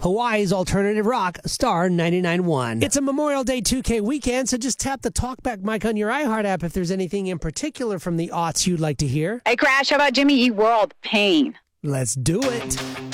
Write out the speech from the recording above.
Hawaii's alternative rock, Star 99.1. It's a Memorial Day 2K weekend, so just tap the talkback mic on your iHeart app if there's anything in particular from the aughts you'd like to hear. Hey, Crash, how about Jimmy Eat World? Pain. Let's do it.